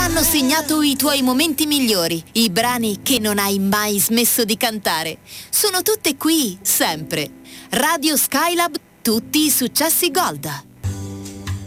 hanno segnato i tuoi momenti migliori, i brani che non hai mai smesso di cantare. Sono tutte qui, sempre. Radio Skylab, tutti i successi Gold.